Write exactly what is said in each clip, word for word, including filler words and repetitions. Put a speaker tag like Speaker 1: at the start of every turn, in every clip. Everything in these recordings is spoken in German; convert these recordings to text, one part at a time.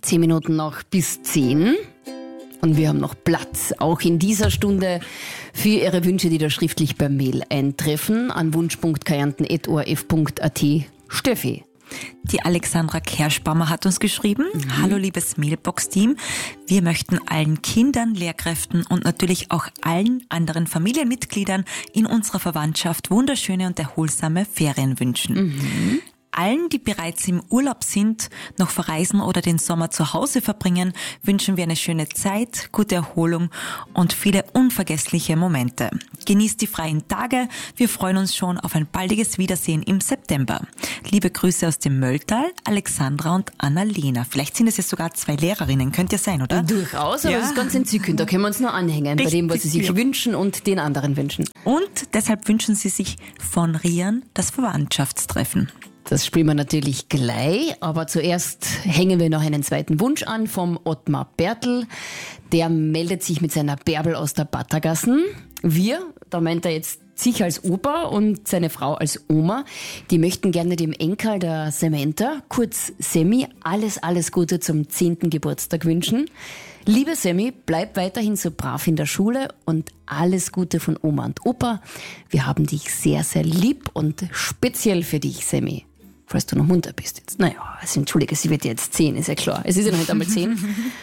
Speaker 1: Zehn Minuten nach bis zehn. Und wir haben noch Platz, auch in dieser Stunde, für Ihre Wünsche, die da schriftlich per Mail eintreffen, an wunsch punkt kärnten at o r f punkt a t. Steffi.
Speaker 2: Die Alexandra Kerschbaumer hat uns geschrieben. Mhm. Hallo liebes Mailbox-Team. Wir möchten allen Kindern, Lehrkräften und natürlich auch allen anderen Familienmitgliedern in unserer Verwandtschaft wunderschöne und erholsame Ferien wünschen. Mhm. Allen, die bereits im Urlaub sind, noch verreisen oder den Sommer zu Hause verbringen, wünschen wir eine schöne Zeit, gute Erholung und viele unvergessliche Momente. Genießt die freien Tage. Wir freuen uns schon auf ein baldiges Wiedersehen im September. Liebe Grüße aus dem Mölltal, Alexandra und Annalena. Vielleicht sind es ja sogar zwei Lehrerinnen, könnte ja sein, oder?
Speaker 1: Durchaus, aber
Speaker 2: Ja.
Speaker 1: das ist ganz entzückend. Da können wir uns nur anhängen bei dem, was Sie sich
Speaker 2: ja.
Speaker 1: wünschen und den anderen wünschen.
Speaker 2: Und deshalb wünschen sie sich von Rian das Verwandtschaftstreffen.
Speaker 1: Das spielen wir natürlich gleich, aber zuerst hängen wir noch einen zweiten Wunsch an vom Ottmar Bertl. Der meldet sich mit seiner Bärbel aus der Battergassen. Wir, da meint er jetzt sich als Opa und seine Frau als Oma, die möchten gerne dem Enkel der Samantha, kurz Sammy, alles, alles Gute zum zehnten Geburtstag wünschen. Liebe Sammy, bleib weiterhin so brav in der Schule und alles Gute von Oma und Opa. Wir haben dich sehr, sehr lieb und speziell für dich, Sammy. Falls du noch munter bist jetzt. Naja, also entschuldige, sie wird jetzt zehn, ist ja klar. Es ist ja noch nicht einmal zehn.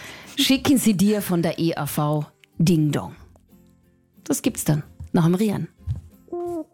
Speaker 1: Schicken sie dir von der E A V Ding Dong. Das gibt's dann nach dem Rian.